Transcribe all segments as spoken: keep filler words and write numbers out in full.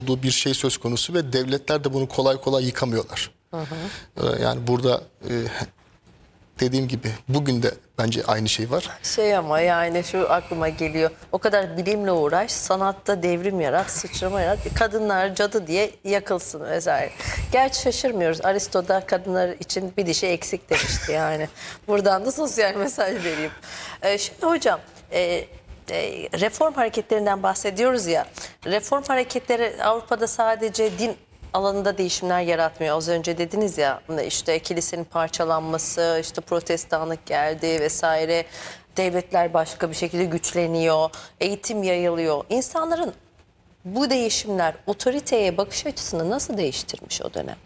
olduğu bir şey söz konusu ve devletler de bunu kolay kolay yıkamıyorlar. Hı hı. Yani burada dediğim gibi bugün de bence aynı şey var. Şey ama yani şu aklıma geliyor. O kadar bilimle uğraş, sanatta devrim yarat, sıçrama yarat. Kadınlar cadı diye yakılsın vesaire. Gerçi şaşırmıyoruz. Aristo da kadınlar için bir dişi eksik demişti yani. Buradan da sosyal mesaj vereyim. Ee, şimdi hocam... E, reform hareketlerinden bahsediyoruz ya. Reform hareketleri Avrupa'da sadece din alanında değişimler yaratmıyor. Az önce dediniz ya, işte kilisenin parçalanması, işte protestanlık geldi vesaire. Devletler başka bir şekilde güçleniyor, eğitim yayılıyor. İnsanların bu değişimler otoriteye bakış açısını nasıl değiştirmiş o dönem?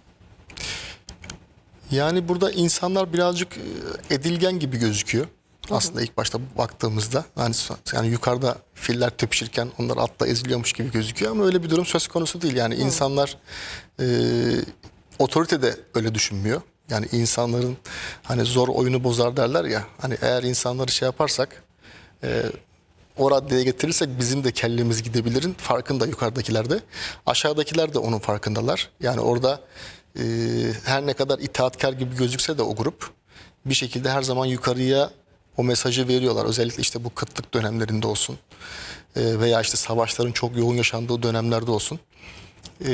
Yani burada insanlar birazcık edilgen gibi gözüküyor. Aslında ilk başta baktığımızda yani, yani yukarıda filler tepişirken onlar altta eziliyormuş gibi gözüküyor ama öyle bir durum söz konusu değil. Yani Hı. insanlar e, otorite de öyle düşünmüyor. Yani insanların hani zor oyunu bozar derler ya, hani eğer insanları şey yaparsak e, o raddeye getirirsek bizim de kellemiz gidebilirin farkında yukarıdakiler de. Aşağıdakiler de onun farkındalar. Yani orada e, her ne kadar itaatkar gibi gözükse de o grup bir şekilde her zaman yukarıya o mesajı veriyorlar. Özellikle işte bu kıtlık dönemlerinde olsun e, veya işte savaşların çok yoğun yaşandığı dönemlerde olsun. E,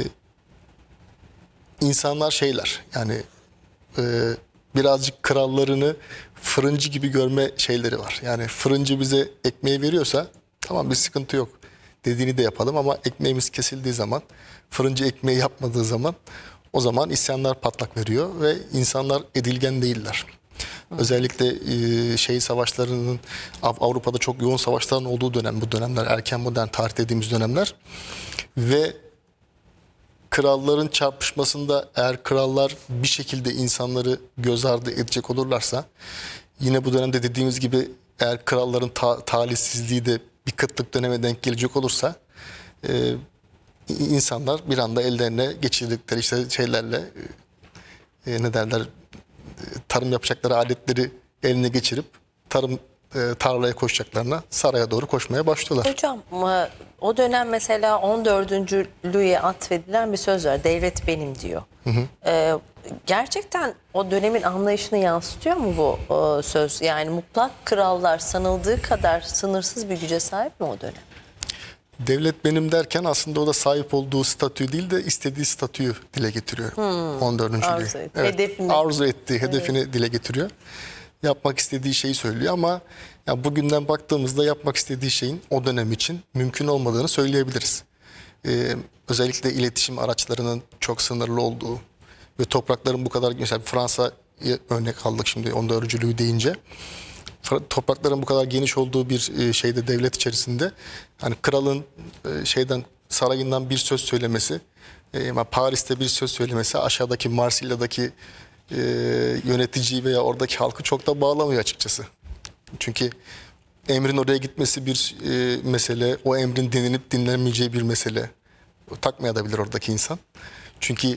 insanlar şeyler yani e, birazcık krallarını fırıncı gibi görme şeyleri var. Yani fırıncı bize ekmeği veriyorsa tamam bir sıkıntı yok dediğini de yapalım ama ekmeğimiz kesildiği zaman, fırıncı ekmeği yapmadığı zaman o zaman isyanlar patlak veriyor ve insanlar edilgen değiller. Özellikle e, şey savaşlarının Avrupa'da çok yoğun savaşların olduğu dönem, bu dönemler erken modern tarih dediğimiz dönemler ve kralların çarpışmasında eğer krallar bir şekilde insanları göz ardı edecek olurlarsa yine bu dönemde dediğimiz gibi eğer kralların ta talihsizliği de bir kıtlık döneme denk gelecek olursa e, insanlar bir anda ellerine geçirdikleri işte şeylerle e, ne derler tarım yapacakları aletleri eline geçirip tarım e, tarlaya koşacaklarına saraya doğru koşmaya başlıyorlar. Hocam o dönem mesela on dördüncü Louis'e atfedilen bir söz var. Devlet benim diyor. Hı hı. Ee, gerçekten o dönemin anlayışını yansıtıyor mu bu o söz? Yani mutlak krallar sanıldığı kadar sınırsız bir güce sahip mi o dönem? Devlet benim derken aslında o da sahip olduğu statüyü değil de istediği statüyü dile getiriyor. Hmm. on dördüncü Arzu, et. evet, hedefini. arzu ettiği, hedefini evet. dile getiriyor. Yapmak istediği şeyi söylüyor ama ya bugünden baktığımızda yapmak istediği şeyin o dönem için mümkün olmadığını söyleyebiliriz. Ee, özellikle iletişim araçlarının çok sınırlı olduğu ve toprakların bu kadar, mesela Fransa'ya örnek aldık şimdi on dördüncü Louis deyince. Toprakların bu kadar geniş olduğu bir şeyde, devlet içerisinde hani kralın şeyden sarayından bir söz söylemesi, Paris'te bir söz söylemesi aşağıdaki Marsilya'daki yöneticiyi veya oradaki halkı çok da bağlamıyor açıkçası. Çünkü emrin oraya gitmesi bir mesele, o emrin dinlenip dinlenmeyeceği bir mesele. Takmayabilir oradaki insan. Çünkü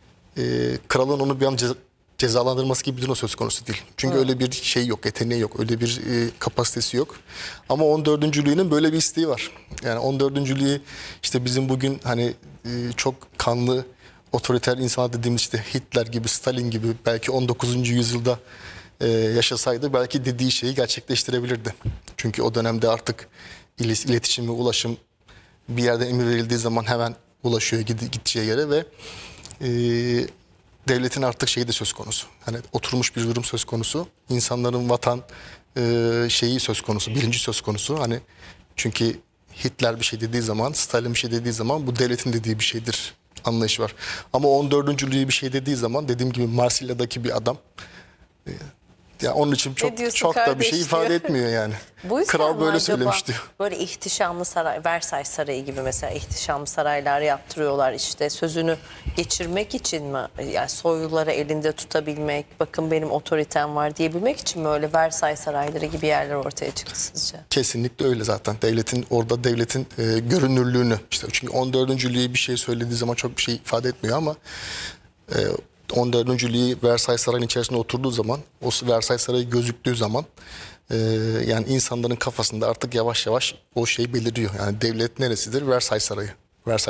kralın onu bir an cezalandırması gibi bir durum söz konusu değil. Çünkü evet. öyle bir şey yok, yeteneği yok, öyle bir e, kapasitesi yok. Ama on dördüncü Louis'nin böyle bir isteği var. Yani on dördüncü Louis işte bizim bugün hani e, çok kanlı, otoriter insan dediğimiz işte Hitler gibi, Stalin gibi belki on dokuzuncu yüzyılda e, yaşasaydı belki dediği şeyi gerçekleştirebilirdi. Çünkü o dönemde artık iletişim ve ulaşım bir yerden emir verildiği zaman hemen ulaşıyor gideceği yere ve e, devletin artık şeyi de söz konusu. Hani oturmuş bir durum söz konusu. İnsanların vatan e, şeyi söz konusu, bilinci söz konusu. Hani çünkü Hitler bir şey dediği zaman, Stalin bir şey dediği zaman bu devletin dediği bir şeydir anlayışı var. Ama on dördüncü Louis bir şey dediği zaman dediğim gibi Marsilya'daki bir adam e, ya onun için çok çok da bir şey ifade etmiyor yani. Bu Kral böyle söylemişti. Böyle ihtişamlı saray, Versailles Sarayı gibi mesela ihtişamlı saraylar yaptırıyorlar işte sözünü geçirmek için mi? Yani soyluları elinde tutabilmek, bakın benim otoritem var diyebilmek için mi öyle Versailles sarayları gibi yerler ortaya çıktı sizce? Kesinlikle öyle zaten. Devletin orada devletin e, görünürlüğünü işte çünkü on dördüncü Louis bir şey söylediği zaman çok bir şey ifade etmiyor ama e, on dördüncü Louis Versailles Sarayı'nın içerisinde oturduğu zaman, o Versailles Sarayı gözüktüğü zaman e, yani insanların kafasında artık yavaş yavaş o şey beliriyor. Yani devlet neresidir? Versailles Sarayı. Versailles